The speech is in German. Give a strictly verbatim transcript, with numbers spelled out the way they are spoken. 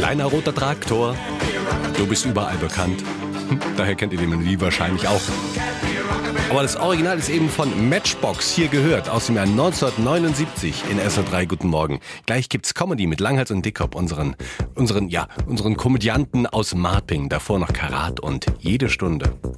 Kleiner roter Traktor, du bist überall bekannt. Daher kennt ihr die Melodie wahrscheinlich auch. Aber das Original ist eben von Matchbox, hier gehört, aus dem Jahr neunzehnhundertneunundsiebzig in S R drei. Guten Morgen. Gleich gibt's Comedy mit Langhals und Dickhop, unseren, unseren, ja, unseren Komödianten aus Marping. Davor noch Karat und Jede Stunde.